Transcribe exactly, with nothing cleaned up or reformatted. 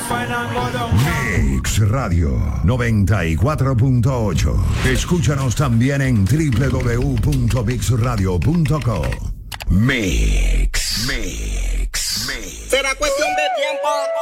Mix Radio noventa y cuatro punto ocho. Escúchanos también en doble u doble u doble u punto mix radio punto com. Mix. Mix. Mix. Será cuestión de tiempo.